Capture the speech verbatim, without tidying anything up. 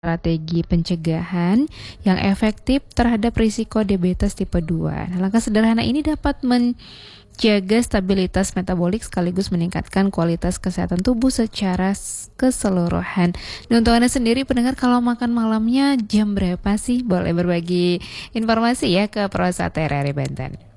Strategi pencegahan yang efektif terhadap risiko diabetes tipe dua. Nah, langkah sederhana ini dapat menjaga stabilitas metabolik sekaligus meningkatkan kualitas kesehatan tubuh secara keseluruhan. Dan untuk Anda sendiri pendengar, kalau makan malamnya jam berapa sih? Boleh berbagi informasi ya ke Prosat R R I Banten.